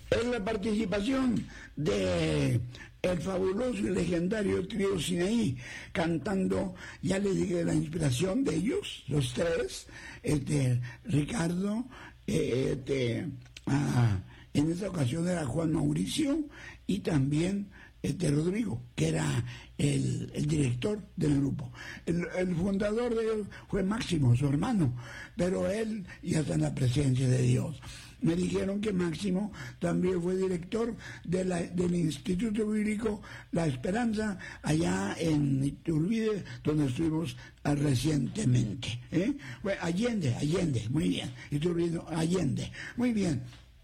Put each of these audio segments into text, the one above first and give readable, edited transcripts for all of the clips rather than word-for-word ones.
es la participación de el fabuloso y legendario trío Sinaí, cantando, ya les dije, la inspiración de ellos, los tres, Ricardo, en esta ocasión era Juan Mauricio y también Rodrigo, que era el director del grupo. El fundador de ellos fue Máximo, su hermano, pero él ya está en la presencia de Dios. Me dijeron que Máximo también fue director del Instituto Bíblico La Esperanza, allá en Iturbide, donde estuvimos recientemente. Bueno, Allende, muy bien. Iturbide, Allende, muy bien.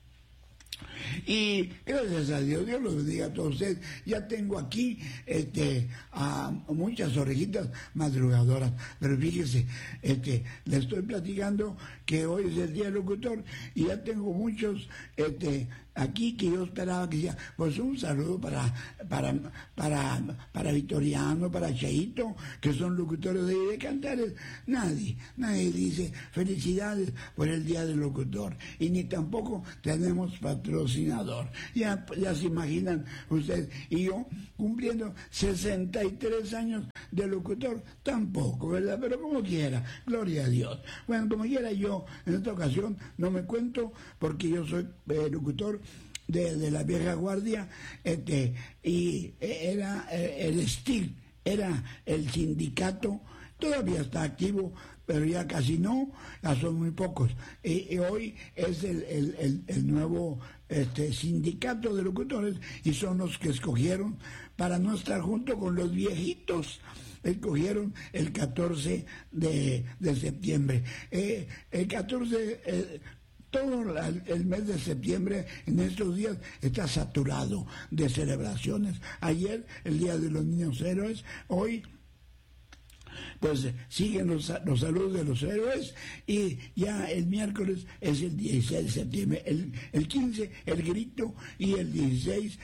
Y gracias a Dios, Dios los bendiga a todos ustedes. Ya tengo aquí a muchas orejitas madrugadoras, pero fíjese, le estoy platicando que hoy es el día del locutor y ya tengo muchos aquí que yo esperaba que sea, pues un saludo para Vitoriano, para Cheito, que son locutores de Cantares. Nadie dice felicidades por el día del locutor, y ni tampoco tenemos patrocinador. Ya se imaginan ustedes, y yo cumpliendo 63 años de locutor, tampoco, ¿verdad? Pero como quiera, gloria a Dios. Bueno, como quiera, yo en esta ocasión no me cuento, porque yo soy locutor de la vieja guardia, y era el STIL, era el sindicato, todavía está activo, pero ya casi no, ya son muy pocos. Y hoy es el nuevo sindicato de locutores, y son los que escogieron para no estar junto con los viejitos. Escogieron el 14 de septiembre. El 14... todo el mes de septiembre, en estos días, está saturado de celebraciones. Ayer, el Día de los Niños Héroes, hoy, pues siguen los saludos de los héroes, y ya el miércoles es el 16 de septiembre, el 15 el grito, y el 16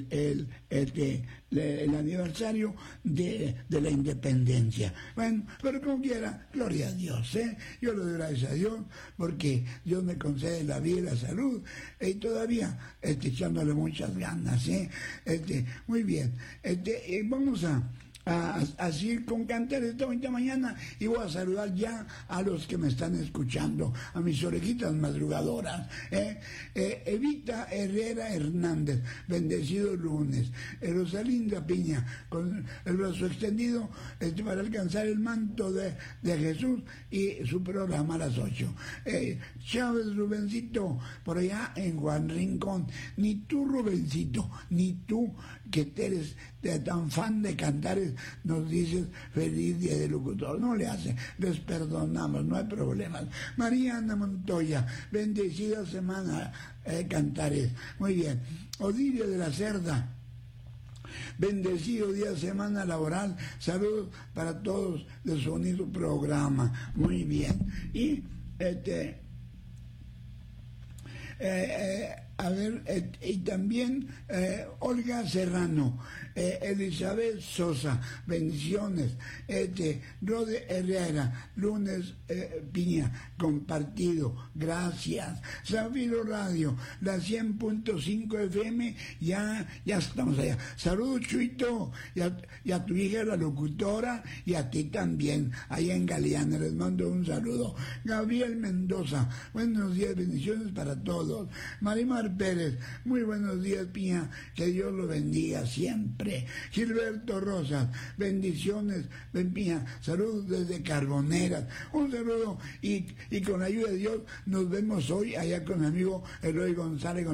el aniversario de la independencia. Bueno, pero como quiera, gloria a Dios, yo le doy gracias a Dios, porque Dios me concede la vida y la salud, y todavía echándole muchas ganas, muy bien, vamos a seguir con Cantares esta bonita mañana, y voy a saludar ya a los que me están escuchando, a mis orejitas madrugadoras. Evita Herrera Hernández, bendecido lunes. Rosalinda Piña, con el brazo extendido para alcanzar el manto de Jesús, y su programa a las 8. Chávez Rubencito, por allá en Juan Rincón. Ni tú, Rubencito, ni tú, que eres tan fan de Cantares, nos dices feliz día del locutor. No le hace, les perdonamos, no hay problemas. Mariana Montoya, bendecida semana, Cantares, muy bien. Odilia de la Cerda, bendecido día de semana laboral, saludos para todos de su bonito programa, muy bien. Y y también Olga Serrano, Elizabeth Sosa, bendiciones. Rode Herrera, lunes Piña, compartido, gracias. Zafiro Radio, la 100.5 FM, ya estamos allá. Saludos, Chuito, y a tu hija, la locutora, y a ti también, allá en Galeana, les mando un saludo. Gabriel Mendoza, buenos días, bendiciones para todos. Marimar Pérez, muy buenos días, Piña, que Dios lo bendiga siempre. Gilberto Rosas, bendiciones, Piña, saludos desde Carboneras, un saludo, y con la ayuda de Dios nos vemos hoy allá con mi amigo Eloy González,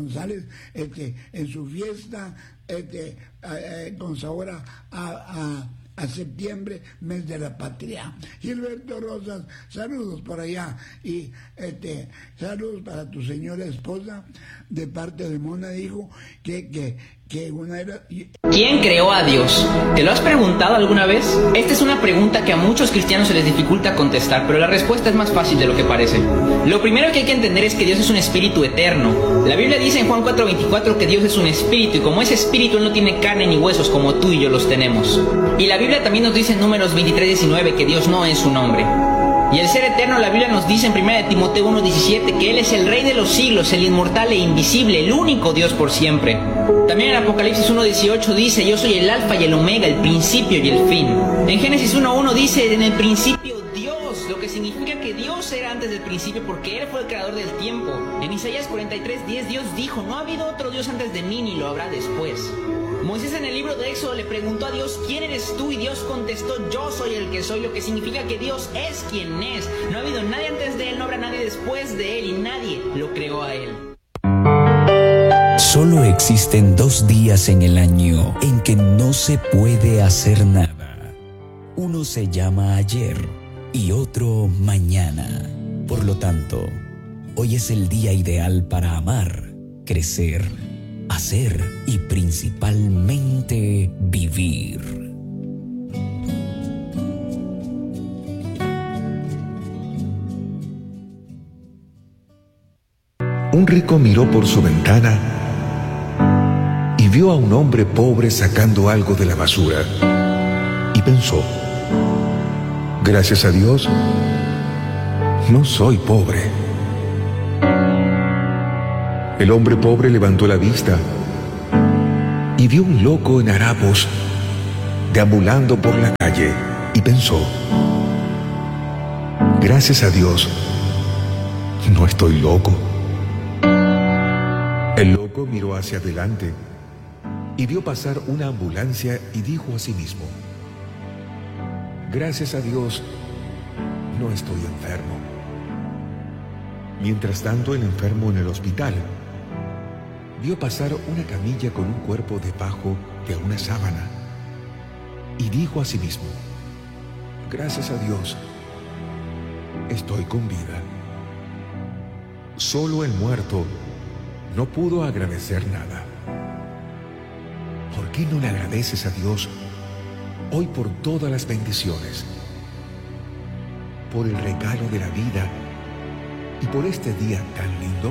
en su fiesta, con sabor a septiembre, mes de la patria. Gilberto Rosas, saludos por allá, y saludos para tu señora esposa, de parte de Mona, dijo que una era... ¿Quién creó a Dios? ¿Te lo has preguntado alguna vez? Esta es una pregunta que a muchos cristianos se les dificulta contestar, pero la respuesta es más fácil de lo que parece. Lo primero que hay que entender es que Dios es un espíritu eterno. La Biblia dice en Juan 4:24 que Dios es un espíritu, y como ese espíritu Él no tiene carne ni huesos como tú y yo los tenemos. Y la Biblia también nos dice en Números 23:19 que Dios no es un hombre. Y el ser eterno, la Biblia nos dice en 1 Timoteo 1:17 que Él es el Rey de los siglos, el inmortal e invisible, el único Dios por siempre. También en Apocalipsis 1:18 dice: yo soy el alfa y el omega, el principio y el fin. En Génesis 1:1 dice: en el principio Dios, lo que significa que Dios era antes del principio porque Él fue el creador del tiempo. En Isaías 43:10 Dios dijo: no ha habido otro Dios antes de mí ni lo habrá después. Moisés en el libro de Éxodo le preguntó a Dios: ¿quién eres tú? Y Dios contestó: yo soy el que soy, lo que significa que Dios es quien es. No ha habido nadie antes de Él, no habrá nadie después de Él, y nadie lo creó a Él. Solo existen 2 días en el año en que no se puede hacer nada. Uno se llama ayer y otro mañana. Por lo tanto, hoy es el día ideal para amar, crecer, hacer y principalmente vivir. Un rico miró por su ventana y vio a un hombre pobre sacando algo de la basura y pensó: gracias a Dios, no soy pobre. El hombre pobre levantó la vista y vio un loco en harapos deambulando por la calle y pensó: gracias a Dios, no estoy loco. El loco miró hacia adelante y vio pasar una ambulancia y dijo a sí mismo: gracias a Dios, no estoy enfermo. Mientras tanto, el enfermo en el hospital vio pasar una camilla con un cuerpo debajo de una sábana y dijo a sí mismo: gracias a Dios, estoy con vida. Solo el muerto no pudo agradecer nada. ¿Por qué no le agradeces a Dios hoy por todas las bendiciones, por el regalo de la vida y por este día tan lindo?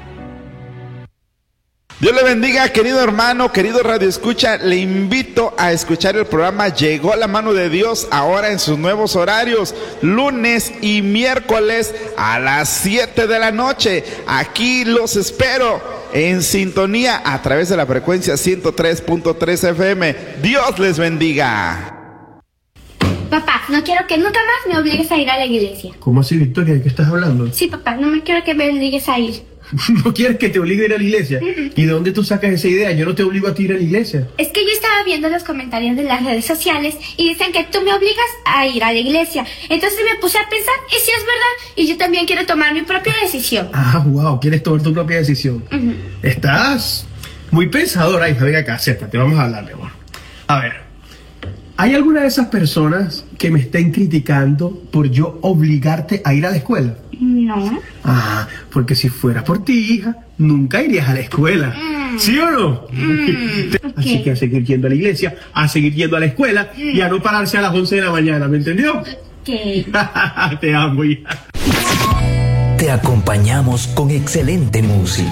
Dios le bendiga, querido hermano, querido Radio Escucha. Le invito a escuchar el programa Llegó la Mano de Dios, ahora en sus nuevos horarios, lunes y miércoles a las 7 de la noche. Aquí los espero en sintonía a través de la frecuencia 103.3 FM. Dios les bendiga. Papá, no quiero que nunca más me obligues a ir a la iglesia. ¿Cómo así, Victoria? ¿De qué estás hablando? Sí, papá, no me quiero que me obligues a ir. ¿No quieres que te obligue a ir a la iglesia? ¿Y de dónde tú sacas esa idea? Yo no te obligo a ti a ir a la iglesia. Es que yo estaba viendo los comentarios de las redes sociales y dicen que tú me obligas a ir a la iglesia. Entonces me puse a pensar, ¿y si es verdad? Y yo también quiero tomar mi propia decisión. Ah, wow, quieres tomar tu propia decisión. Estás muy pensadora, hija. Ven acá, acércate, vamos a hablarle, amor. A ver, ¿hay alguna de esas personas que me estén criticando por yo obligarte a ir a la escuela? No. Ah, porque si fuera por ti, hija, nunca irías a la escuela. ¿Sí o no? Así que a seguir yendo a la iglesia, a seguir yendo a la escuela y a no pararse a las 11 de la mañana, ¿me entendió? Ok. Te amo, hija. Te acompañamos con excelente música.